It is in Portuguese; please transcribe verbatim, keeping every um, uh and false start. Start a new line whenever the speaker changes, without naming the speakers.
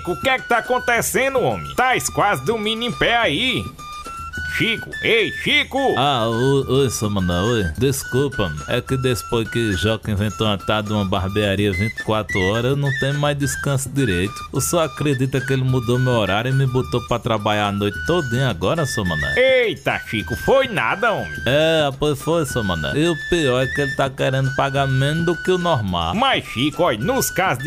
Chico, o que é que tá acontecendo, homem? Tais quase dormindo em pé aí. Chico, ei, Chico!
Ah, oi, oi, seu Mané, oi. Desculpa, é que depois que Joca inventou uma tal de uma barbearia vinte e quatro horas, eu não tenho mais descanso direito. Eu só acredito que ele mudou meu horário e me botou pra trabalhar a noite todinha agora, seu Mané.
Eita, Chico, foi nada, homem.
É, pois foi, seu Mané. E o pior é que ele tá querendo pagar menos do que o normal.
Mas, Chico, olha, nos casos de